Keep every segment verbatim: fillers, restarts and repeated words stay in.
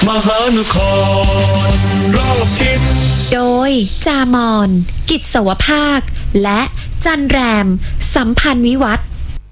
มหานครรอบทิศโดยจามอนกิจสวภาคและจันแรมสัมพันธ์วิวัฒน์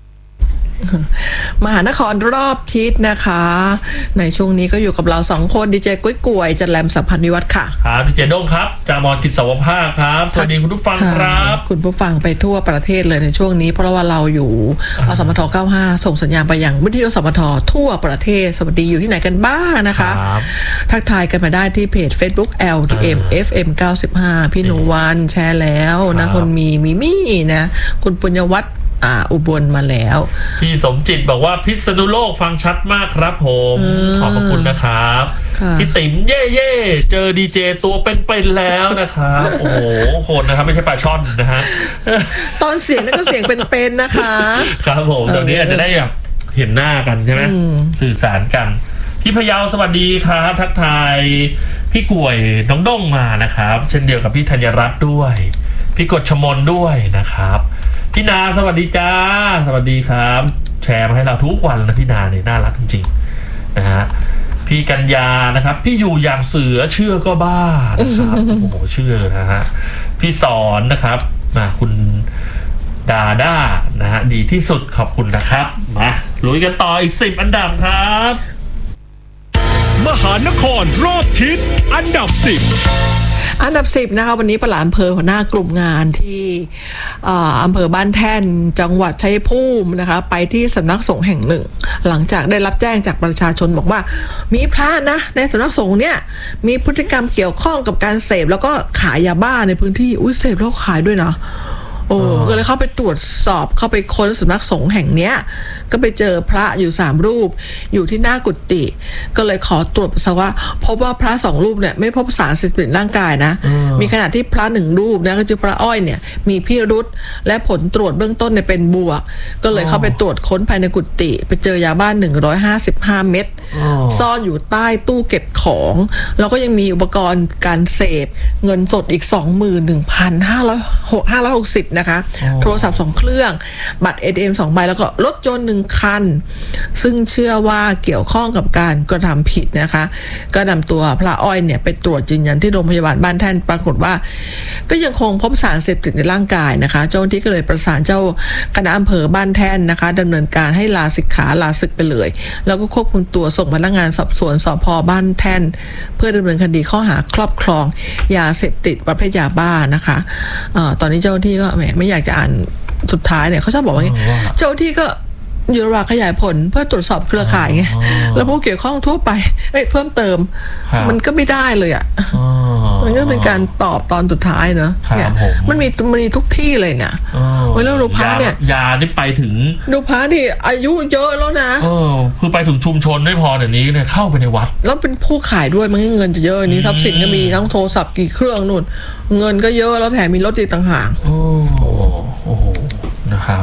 มหานครรอบทิศนะคะในช่วงนี้ก็อยู่กับเราสองคนดีเจกุ้ยกวยจันแรมสัมพันธ์วิวัฒน์ค่ะครับดีเจด้งครับจามอนกิจสวภาคครับสวัสดีคุณผู้ฟังครับคุณผู้ฟังไปทั่วประเทศเลยในช่วงนี้เพราะว่าเราอยู่อสมทเก้าสิบห้าส่งสัญญาณไปยังวิทยุอสมททั่วประเทศสวัสดีอยู่ที่ไหนกันบ้างนะคะทักทายกันมาได้ที่เพจ Facebook แอล ที เอ็ม เอฟ เอ็ม เก้าสิบห้าพี่หนูวันแชร์แล้วนะคุณมีมิมี่นะคุณปุญญวัฒน์อ่าอุบลมาแล้วพี่สมจิตบอกว่าพิษณุโลกฟังชัดมากครับผมขอบพระคุณนะครับพี่ติ๋มเย่เย่เจอดีเจตัวเป็นๆแล้วนะครับโอ้โหคนนะครับไม่ใช่ปลาช่อนนะฮะตอนเสียงนั่นก็เสียงเป็นๆนะคะครับผมตอนนี้อาจจะได้แบบเห็นหน้ากันใช่ไหมสื่อสารกันพี่พยาวสวัสดีครับทักทายพี่กวยน้องด้งมานะครับเช่นเดียวกับพี่ธัญรัตน์ด้วยพี่กฎชมนด้วยนะครับพี่นาสวัสดีจ้าสวัสดีครับแชร์มาให้เราทุกวันนะพี่นาเนี่ยน่ารักจริงๆนะฮะพี่กัญญานะครับพี่อยู่อย่างเสือเชื่อก็บ้านะครับโอ้โหเชื่อนะฮะพี่สอนนะครับมาคุณดาด้านะฮะดีที่สุดขอบคุณนะครับมาลุยกันต่ออีกสิบอันดับครับมหานครรอบทิศอันดับสิบอันดับสิบนะคะวันนี้ปลัดอำเภอหัวหน้ากลุ่มงานที่อำเภอบ้านแท่นจังหวัดชัยภูมินะคะไปที่สำนักสงฆ์แห่งหนึ่งหลังจากได้รับแจ้งจากประชาชนบอกว่ามีพระนะในสำนักสงฆ์เนี่ยมีพฤติกรรมเกี่ยวข้องกับการเสพแล้วก็ขายยาบ้าในพื้นที่อุ้ยเสพแล้วขายด้วยนะโอ้ก็เลยเข้าไปตรวจสอบเข้าไปค้นสำนักสงฆ์แห่งเนี้ยก็ไปเจอพระอยู่สามรูปอยู่ที่หน้ากุฏิก็เลยขอตรวจปัสสาวะพบว่าพระสองรูปเนี่ยไม่พบสารเสพติดในร่างกายนะมีขณะที่พระหนึ่งรูปนะก็คือพระอ้อยเนี่ยมีพิรุธและผลตรวจเบื้องต้นเนี่ยเป็นบวกก็เลยเข้าไปตรวจค้นภายในกุฏิไปเจอยาบ้าหนึ่งร้อยห้าสิบห้าเม็ดซ่อนอยู่ใต้ตู้เก็บของแล้วก็ยังมีอุปกรณ์การเสพเงินสดอีก สองหมื่นหนึ่งพันห้าร้อยหกสิบนะคะโทรศัพท์สองเครื่องบัตร เอ ที เอ็ม สองใบแล้วก็รถยนต์หนึ่งคันซึ่งเชื่อว่าเกี่ยวข้องกับการกระทำผิดนะคะก็นำตัวพระอ้อยเนี่ยไปตรวจยืนยันที่โรงพยาบาลบ้านแท่นปรากฏว่าก็ยังคงพบสารเสพติดในร่างกายนะคะเจ้าหน้าที่ก็เลยประสานเจ้าคณะอำเภอบ้านแท่นนะคะดำเนินการให้ลาสิกขาลาศึกไปเลยแล้วก็ควบคุมตัวส่งพนักงานสอบสวนสภ.บ้านแท่นเพื่อดำเนินคดีข้อหาครอบครองยาเสพติดประเภทยาบ้านะคะเอ่อตอนนี้เจ้าหน้าที่ก็แหมไม่อยากจะอ่านสุดท้ายเนี่ยเขาชอบบอกว่าไงเจ้าที่ก็อยู่ระหว่างขยายผลเพื่อตรวจสอบเครือข่ายไงแล้วผู้เกี่ยวข้องทั่วไปเอ้ยเพิ่มเติมมันก็ไม่ได้เลยอ่ะมันก็เป็นการตอบตอนสุดท้ายเนอะเนี่ยมันมีมันมีทุกที่เลยเนี่ยเวลาดูพระเนี่ยยาที่ไปถึงดูพระที่อายุเยอะแล้วนะเออคือไปถึงชุมชนไม่พอเดี๋ยวนี้เนี่ยเข้าไปในวัดแล้วเป็นผู้ขายด้วยมันเงินจะเยอะนี้ทรัพย์สินก็มีทั้งโทรศัพท์กี่เครื่องนู่นเงินก็เยอะแล้วแถมมีรถอีกต่างหากโอ้โหโอ้โหนะครับ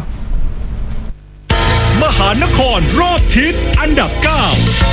มหานครรอบทิศอันดับเก้า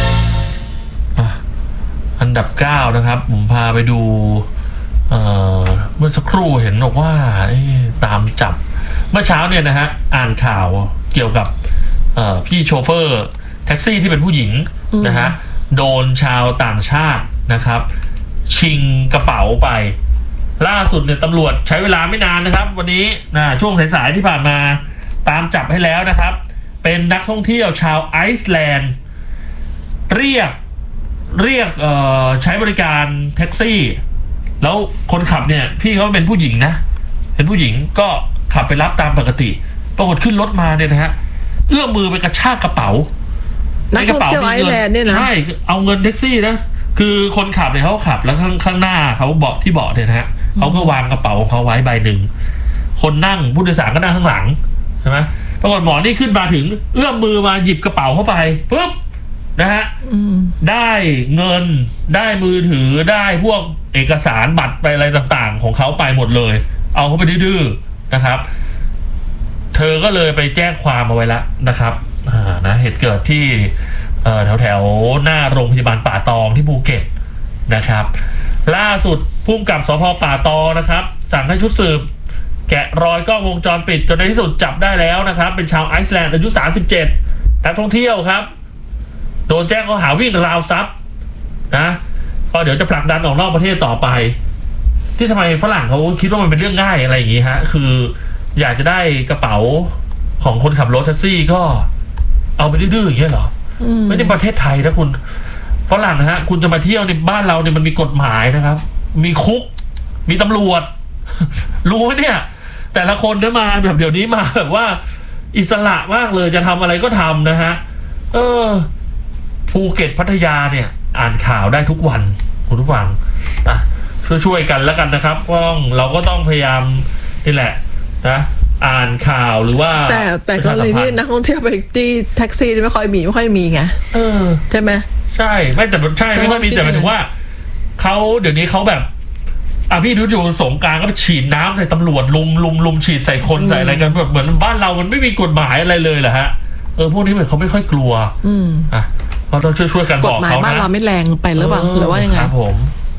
อันดับเก้านะครับผมพาไปดูเอ่อเมื่อสักครู่เห็นบอกว่าตามจับเมื่อเช้าเนี่ยนะฮะอ่านข่าวเกี่ยวกับพี่โชเฟอร์แท็กซี่ที่เป็นผู้หญิงนะฮะโดนชาวต่างชาตินะครับชิงกระเป๋าไปล่าสุดเนี่ยตำรวจใช้เวลาไม่นานนะครับวันนี้นะช่วงสายๆที่ผ่านมาตามจับให้แล้วนะครับเป็นนักท่องเที่ยวชาวไอซ์แลนด์เรียกเรียกใช้บริการแท็กซี่แล้วคนขับเนี่ยพี่เขาเป็นผู้หญิงนะเป็นผู้หญิงก็ขับไปรับตามปกติปรากฏขึ้นรถมาเนี่ยนะฮะเอื้อมมือไปกระชากกระเป๋าในกระเป๋ามีเงินใช่เอาเงินแท็กซี่นะคือคนขับเนี่ยเขาขับแล้วข้างข้างหน้าเขาเบาะที่เบาะเนี่ยนะฮะเขาก็วางกระเป๋าของเขาไว้ใบหนึ่งคนนั่งผู้โดยสารก็นั่งข้างหลังใช่ไหมปรากฏหมอนี่ขึ้นมาถึงเอื้อมมือมาหยิบกระเป๋าเข้าไปปุ๊บนะฮะได้เงินได้มือถือได้พวกเอกสารบัตรไปอะไรต่างๆของเขาไปหมดเลยเอาเข้าไปดื้อๆนะครับเธอก็เลยไปแจ้งความเอาไว้แล้วนะครับอ่านะเหตุเกิดที่แถวแถวหน้าโรงพยาบาลป่าตองที่ภูเก็ตนะครับล่าสุดผู้กำกับสภ.ป่าตองนะครับสั่งให้ชุดสืบแกะรอยกล้องวงจรปิดจนในที่สุดจับได้แล้วนะครับเป็นชาวไอซ์แลนด์อายุสามสิบเจ็ดนักท่องเที่ยวครับโดนแจ้งข้อหาวิ่งราวทรัพย์นะก็เดี๋ยวจะผลักดันออกนอกประเทศต่อไปที่ทำไมฝรั่งเขาคิดว่ามันเป็นเรื่องง่ายอะไรอย่างงี้ฮะคืออยากจะได้กระเป๋าของคนขับรถแท็กซี่ก็เอาไปดื้อๆอย่างเงี้ยเหรอไม่ได้ประเทศไทยนะคุณฝรั่งนะฮะคุณจะมาเที่ยวในบ้านเราเนี่ยมันมีกฎหมายนะครับมีคุกมีตำรวจ รู้ไหมเนี่ยแต่ละคนเนี่ยมาแบบเดี๋ยวนี้มาแบบว่าอิสระมากเลยจะทำอะไรก็ทำนะฮะเออภูเก็ตพัทยาเนี่ยอ่านข่าวได้ทุกวันคุณผู้ฟังนะช่วยๆกันแล้วกันนะครับต้องเราก็ต้องพยายามนี่แหละนะอ่านข่าวหรือว่าแต่แต่กรณีที่นักท่องเที่ยวไปที่แท็กซี่ไม่ค่อยมีไม่ค่อยมีไงเออใช่ไหมใช่ไม่แต่ใช่ไม่ค่อยมีแต่หมายถึงว่าเขาเดี๋ยวนี้เขาแบบอ่ะพี่ดูอยู่สงกรานต์ก็ไปฉีดน้ำใส่ตำรวจลุมลุมลุมฉีดใส่คนใส่อะไรกันแบบเหมือนบ้านเรามันไม่มีกฎหมายอะไรเลยเหรอฮะเออพวกนี้เหมือนเขาไม่ค่อยกลัวอืมอ่ะเราต้องช่วยช่วยกันบอกเขานะกฎหมายบ้านเราไม่แรงไปหรือเปล่าหรือว่ายังไงครับผม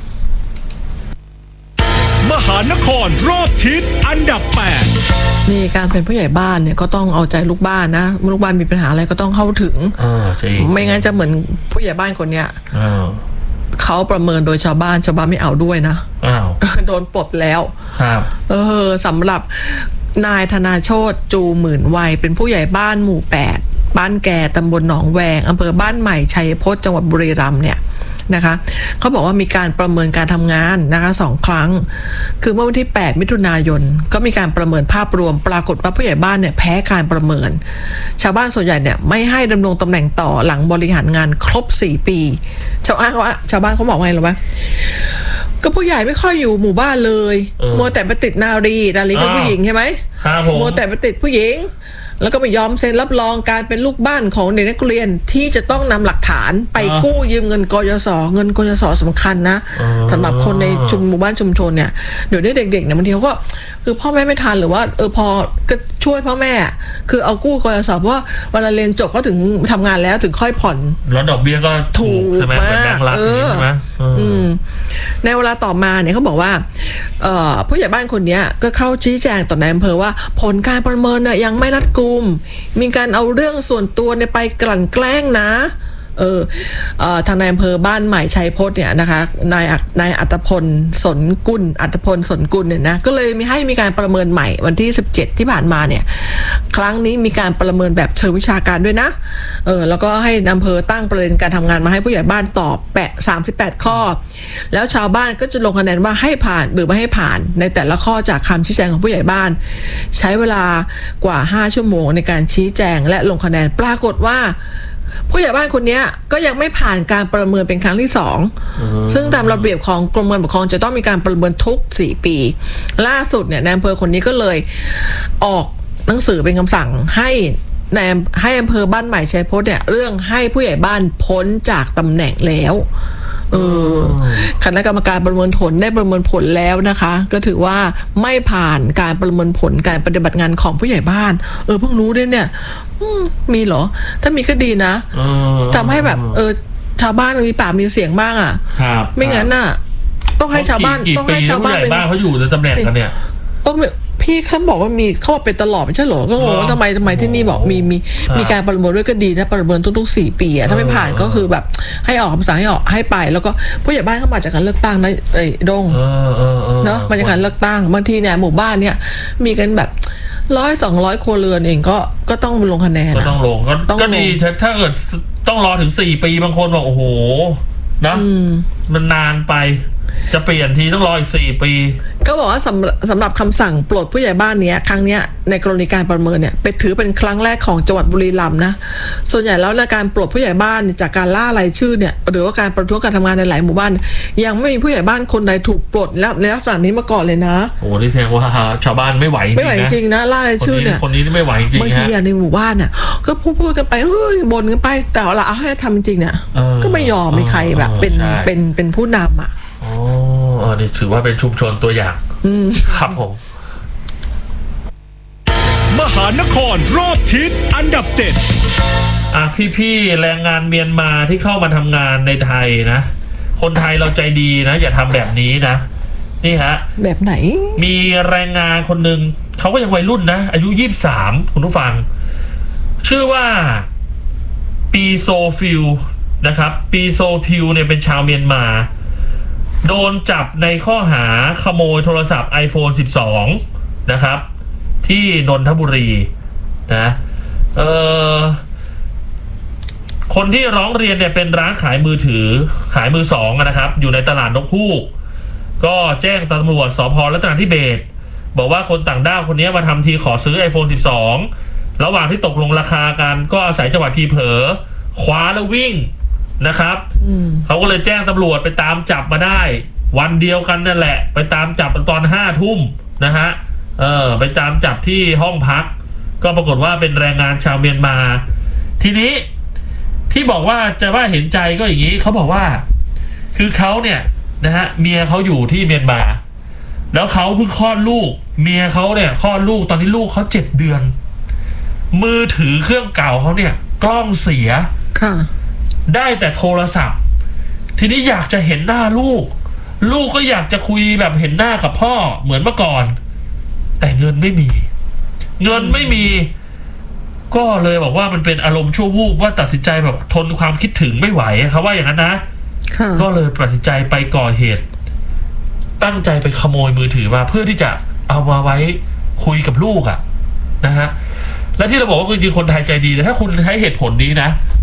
มหานครรอบทิศอันดับแปดนี่การเป็นผู้ใหญ่บ้านเนี่ยก็ต้องเอาใจลูกบ้านนะลูกบ้านมีปัญหาอะไรก็ต้องเข้าถึงไม่งั้นจะเหมือนผู้ใหญ่บ้านคนเนี้ยเขาประเมินโดยชาวบ้านชาวบ้านไม่เอาด้วยนะโดนปลดแล้วเออสำหรับนายธนาโชติจูหมื่นวัยเป็นผู้ใหญ่บ้านหมู่แปดบ้านแก่ตำบลหนองแวงอำเภอบ้านใหม่ชัยพจน์จังหวัดบุรีรัมย์เนี่ยนะคะเขาบอกว่ามีการประเมินการทำงานนะคะสองครั้งคือเมื่อวันที่แปดมิถุนายนก็มีการประเมินภาพรวมปรากฏว่าผู้ใหญ่บ้านเนี่ยแพ้การประเมินชาวบ้านส่วนใหญ่เนี่ยไม่ให้ดำรงตำแหน่งต่อหลังบริหารงานครบสี่ปีชาวบ้านเขาชาวบ้านเขาบอกว่าไงหรอวะก็ผู้ใหญ่ไม่ค่อยอยู่หมู่บ้านเลยมัวแต่ไปติดนารีนารีก็ผู้หญิงใช่ไหมมัวแต่ไปติดผู้หญิงแล้วก็ไม่ยอมเซ็นรับรองการเป็นลูกบ้านของเด็กนักเรียนที่จะต้องนำหลักฐานไปกู้ยืมเงินกยศเงินกยศสำคัญนะสำหรับคนในชุมหมู่บ้านชุมชนเนี่ยเดี๋ยวนี้เด็กๆเนี่ยบางทีเขาก็คือพ่อแม่ไม่ทันหรือว่าเออพอก็ช่วยพ่อแม่คือเอากู้กยศเพราะว่าเวลาเรียนจบก็ถึงทำงานแล้วถึงค่อยผ่อนแล้วดอกเบี้ยก็ถูกมากเออใช่ไหมในเวลาต่อมาเนี่ยเขาบอกว่าผู้ใหญ่บ้านคนนี้ก็เข้าชี้แจงต่อนายอำเภอว่าผลการประเมินเนี่ยยังไม่รัดกุมมีการเอาเรื่องส่วนตัวเนี่ยไปกลั่นแกล้งนะเออเอ่อทางนายอำเภอบ้านใหม่ชัยพจน์เนี่ยนะคะนายนายอัตพลสนกุลอัตพลสนกุลเนี่ยนะก็เลยมีให้มีการประเมินใหม่วันที่สิบเจ็ดที่ผ่านมาเนี่ยครั้งนี้มีการประเมินแบบเชิงวิชาการด้วยนะเออแล้วก็ให้อำเภอตั้งประเด็นการทำงานมาให้ผู้ใหญ่บ้านตอบแปะสามสิบแปดข้อแล้วชาวบ้านก็จะลงคะแนนว่าให้ผ่านหรือไม่ให้ผ่านในแต่ละข้อจากคำชี้แจงของผู้ใหญ่บ้านใช้เวลากว่าห้าชั่วโมงในการชี้แจงและลงคะแนนปรากฏว่าผู้ใหญ่บ้านคนนี้ก็ยังไม่ผ่านการประเมินเป็นครั้งที่สองซึ่งตามระเบียบของกรมการปกครองจะต้องมีการประเมินทุกสี่ปีล่าสุดเนี่ยนายอำเภอคนนี้ก็เลยออกหนังสือเป็นคำสั่งให้ในให้อำเภอบ้านใหม่ชัยพจน์เนี่ยเรื่องให้ผู้ใหญ่บ้านพ้นจากตำแหน่งแล้วเออคณะกรรมการประเมินผลได้ประเมินผลแล้วนะคะก็ถือว่าไม่ผ่านการประเมินผลการปฏิบัติงานของผู้ใหญ่บ้านเออเพิ่งรู้ด้วยเนี่ยมีเหรอถ้ามีก็ดีนะทำให้แบบเออชาวบ้านมีปากมีเสียงบ้างอ่ะไม่งั้นน่ะต้องให้ชาวบ้านต้องให้ชาวบ้านเป็นเขาอยู่ในตำแหน่งกันเนี่ยโอ้พี่เขาบอกว่ามีเขาบอกเป็นตลอดไม่ใช่เหรอก็งงทำไมทำไมที่นี่บอกมีมีมีการประเมินด้วยก็ดีนะประเมินทุกๆสี่ปีอะถ้าไม่ผ่านก็คือแบบให้ออกคำสั่งให้ออกให้ไปแล้วก็ผู้ใหญ่บ้านเข้ามาจากการเลือกตั้งนะไอ้ดงเนาะมาจากการเลือกตั้งบางทีเนี่ยหมู่บ้านเนี่ยมีกันแบบร้อยสองร้อยครัวเรือนเองก็ก็ต้องลงคะแนนก็ต้องลงก็ดีถ้าเกิดต้องรอถึงสี่ปีบางคนบอกโอ้โหนะมันนานไปจะเปลี่ยนทีต้องรออีกสี่ปีก็บอกว่าสำสำหรับคำสั่งปลดผู้ใหญ่บ้านเนี้ยครั้งเนี้ยในกรณีการประเมินเนี่ยเป็นถือเป็นครั้งแรกของจังหวัดบุรีรัมย์นะส่วนใหญ่แล้วในการปลดผู้ใหญ่บ้านจากการล่ารายชื่อเนี่ยหรือว่าการประท้วงการทำงานในหลายหมู่บ้านยังไม่มีผู้ใหญ่บ้านคนใดถูกปลดแล้วในลักษณะนี้มาก่อนเลยนะโอ้ที่แสดงว่าชาวบ้านไม่ไหวไม่ไหวจริงนะล่ารายชื่อเนี่ยคนนี้ไม่ไหวจริงบางทีในหมู่บ้านเนี่ยก็พูดกันไปเฮ้ยบ่นกันไปแต่เราเอาให้ทำจริงเนี่ยก็ไม่ยอมมีใครแบบเป็นเป็นเป็นผู้นำอ่ะอ๋อนี่ถือว่าเป็นชุมชนตัวอย่างครับผมมหานครรอบทิศอันดับเจ็ดอ่ะพี่ๆแรงงานเมียนมาที่เข้ามาทำงานในไทยนะคนไทยเราใจดีนะอย่าทำแบบนี้นะนี่ฮะแบบไหนมีแรงงานคนหนึ่งเขาก็ยังวัยรุ่นนะอายุยี่สิบสามคุณผู้ฟังชื่อว่าปีโซฟิลนะครับปีโซพิวเนี่ยเป็นชาวเมียนมาโดนจับในข้อหาขโมยโทรศัพท์ ไอโฟน สิบสอง นะครับที่นนทบุรีนะเอ่อคนที่ร้องเรียนเนี่ยเป็นร้านขายมือถือขายมือสองนะครับอยู่ในตลาดนกฮูกก็แจ้งตำรวจสภ.รัตนทิเบศบอกว่าคนต่างด้าวคนนี้มาทำทีขอซื้อ ไอโฟน สิบสอง ระหว่างที่ตกลงราคากันก็อาศัยจังหวะทีเผลอคว้าแล้ววิ่งนะครับเขาก็เลยแจ้งตำรวจไปตามจับมาได้วันเดียวกันนั่นแหละไปตามจับตอนห้าทุ่มนะฮะเออไปตามจับที่ห้องพักก็ปรากฏว่าเป็นแรงงานชาวเมียนมาทีนี้ที่บอกว่าจะว่าเห็นใจก็อย่างนี้เขาบอกว่าคือเขาเนี่ยนะฮะเมียเขาอยู่ที่เมียนมาแล้วเขาเพิ่งคลอดลูกเมียเขาเนี่ยคลอดลูกตอนนี้ลูกเขาเจ็ดเดือนมือถือเครื่องเก่าเขาเนี่ยกล้องเสียค่ะได้แต่โทรศัพท์ทีนี้อยากจะเห็นหน้าลูกลูกก็อยากจะคุยแบบเห็นหน้ากับพ่อเหมือนเมื่อก่อนแต่เงินไม่มีเงินไม่มีก็เลยบอกว่ามันเป็นอารมณ์ชั่ววูบว่าตัดสินใจแบบทนความคิดถึงไม่ไหวเขาว่าอย่างนั้นนะก็เลยตัดสินใจไปก่อเหตุตั้งใจไปขโมยมือถือมาเพื่อที่จะเอามาไว้คุยกับลูกอะนะฮะและที่เราบอกว่าจริงๆคนไทยใจดีแต่ถ้าคุณใช้เหตุผลนี้นะ